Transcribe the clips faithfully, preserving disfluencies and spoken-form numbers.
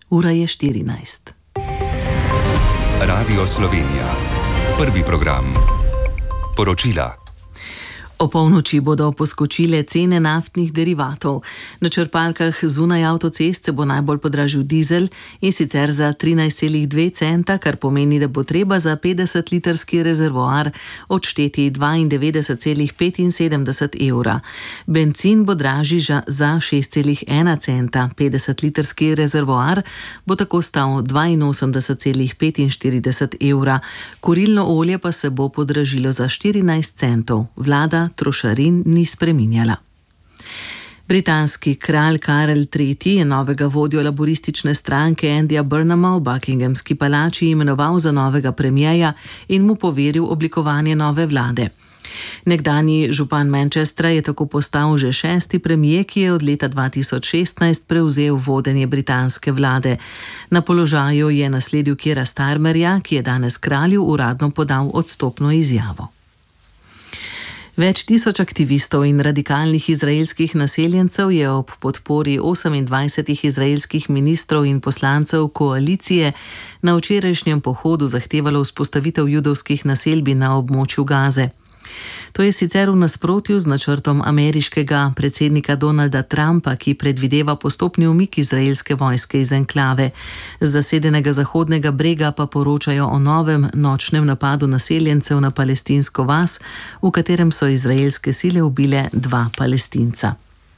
Ura je štirinajst. Radio Slovenija. Prvi program. Poročila. O polnoči bodo poskočile cene naftnih derivatov. Na črpalkah zunaj avtocest se bo najbolj podražil dizel, in sicer za trinajst celih dve centa, kar pomeni, da bo treba za petdesetlitrski rezervoar odšteti dvaindevetdeset celih petinsedemdeset evra. Bencin bo dražji za šest celih ena centa, petdesetlitrski rezervoar bo tako stal dvainosemdeset celih petinštirideset evra. Kurilno olje pa se bo podražilo za štirinajst centov. Vlada trošarin ni spreminjala. Britanski kralj Karel tretji je novega vodjo laburistične stranke Andyja Burnhama v Buckinghamski palači imenoval za novega premierja in mu poveril oblikovanje nove vlade. Nekdanji župan Manchestra je tako postal že šesti premijer, ki je od leta dva tisoč šestnajst prevzel vodenje britanske vlade. Na položaju je nasledil Keira Starmerja, ki je danes kralju uradno podal odstopno izjavo. Več tisoč aktivistov in radikalnih izraelskih naseljencev je ob podpori osemindvajsetih izraelskih ministrov in poslancev koalicije na včerajšnjem pohodu zahtevalo vzpostavitev judovskih naselbin na območju Gaze. To je sicer v nasprotju z načrtom ameriškega predsednika Donalda Trumpa, ki predvideva postopni umik izraelske vojske iz enklave. Z zasedenega Zahodnega brega pa poročajo o novem nočnem napadu naseljencev na palestinsko vas, v katerem so izraelske sile ubile dva Palestinca.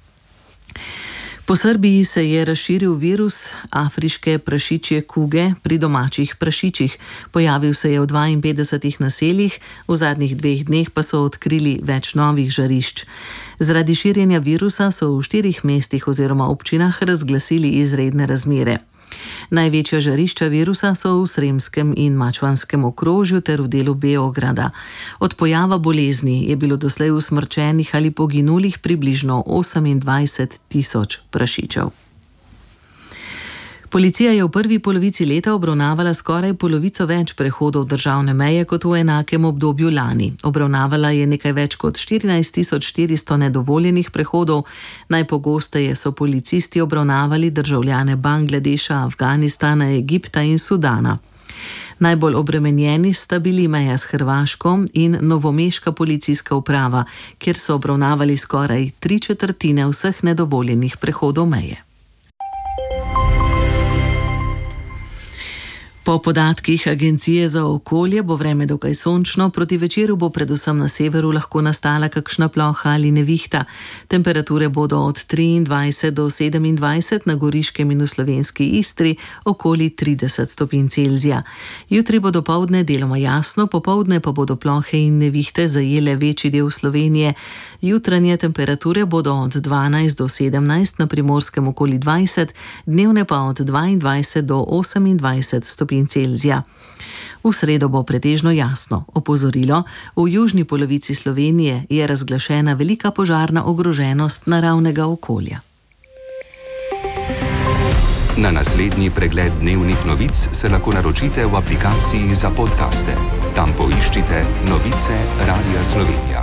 Po Srbiji se je razširil virus afriške prašičje kuge pri domačih prašičih. Pojavil se je v dvainpetdesetih naseljih, v zadnjih dveh dneh pa so odkrili več novih žarišč. Zaradi širjenja virusa so v štirih mestih oziroma občinah razglasili izredne razmere. Največja žarišča virusa so v Sremskem in Mačvanskem okrožju ter v delu Beograda. Od pojava bolezni je bilo doslej usmrčenih ali poginulih približno osemindvajset tisoč prašičev. Policija je v prvi polovici leta obravnavala skoraj polovico več prehodov državne meje kot v enakem obdobju lani. Obravnavala je nekaj več kot štirinajst tisoč štiristo nedovoljenih prehodov. Najpogosteje so policisti obravnavali državljane Bangladeša, Afganistana, Egipta in Sudana. Najbolj obremenjeni sta bili meja s Hrvaško in novomeška policijska uprava, kjer so obravnavali skoraj tri četrtine vseh nedovoljenih prehodov meje. Po podatkih Agencije za okolje bo vreme dokaj sončno, proti večeru bo predvsem na severu lahko nastala kakšna ploha ali nevihta. Temperature bodo od triindvajset do sedemindvajset, na Goriškem in v slovenski Istri okoli trideset stopinj Celzija. Jutri bo dopoldne deloma jasno, popoldne pa bodo plohe in nevihte zajele večji del Slovenije. Jutranje temperature bodo od dvanajst do sedemnajst, na Primorskem okoli dvajset, dnevne pa od dvaindvajset do osemindvajset stopinj Celzija. V sredo bo pretežno jasno. Opozorilo: v južni polovici Slovenije je razglašena velika požarna ogroženost naravnega okolja. Na naslednji pregled dnevnih novic se lahko naročite v aplikaciji za podcaste. Tam poiščite Novice Radia Slovenija.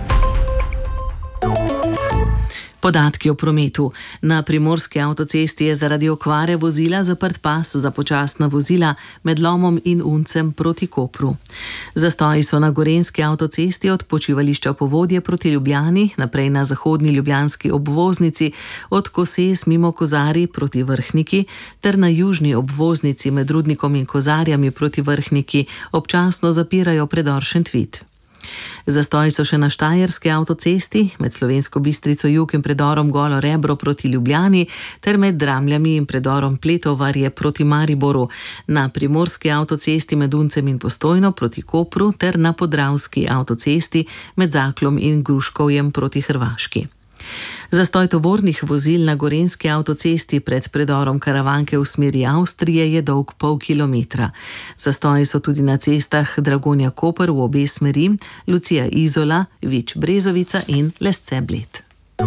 Podatki o prometu. Na primorski avtocesti je zaradi okvare vozila zaprt pas za počasna vozila med Lomom in Uncem proti Kopru. Zastoji so na gorenjski avtocesti od počivališča Povodje proti Ljubljani, naprej na zahodni ljubljanski obvoznici, od Koses mimo Kozarij proti Vrhniki, ter na južni obvoznici med Rudnikom in Kozarjami proti Vrhniki občasno zapirajo predor Šentvid. Zastoji so še na štajerski avtocesti, med Slovensko Bistrico jug in predorom Golo Rebro proti Ljubljani, ter med Dramljami in predorom Pletovarje proti Mariboru, na primorski avtocesti med Uncem in Postojno proti Kopru ter na podravski avtocesti med Zaklom in Gruškovjem proti Hrvaški. Zastoj tovornih vozil na gorenjski avtocesti pred predorom Karavanke v smeri Avstrije je dolg pol kilometra. Zastoji so tudi na cestah Dragonja-Koper v obe smeri, Lucija-Izola, Vič-Brezovica in Lesce-Bled.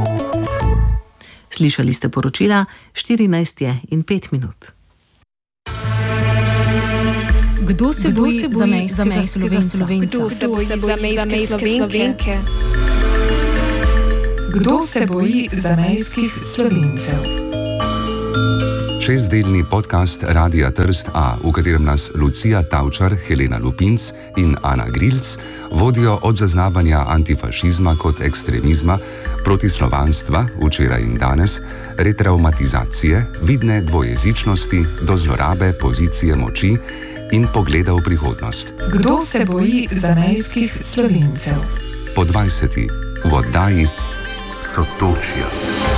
Slišali ste poročila, štirinajst je in pet minut. Kdo se boji zamejskega Slovenca? Kdo se boji zamejske Slovenke? Kdo se boji zamejskih Slovencev? Šestdelni podcast Radia Trst A, v katerem nas Lucija Tavčar, Helena Lupinc in Ana Grilc vodijo od zaznavanja antifašizma kot ekstremizma, protislovanstva, včeraj in danes, retraumatizacije, vidne dvojezičnosti do zlorabe pozicije moči in pogleda v prihodnost. Kdo se boji zamejskih Slovencev? Po dvajseti v oddaji Sotočja.